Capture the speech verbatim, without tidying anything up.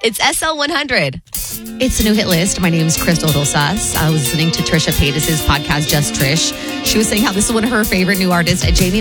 It's S L one hundred. It's a new hit list. My name is Crystal Dulcas. I was listening to Trisha Paytas' podcast, Just Trish. She was saying how this is one of her favorite new artists, Jamie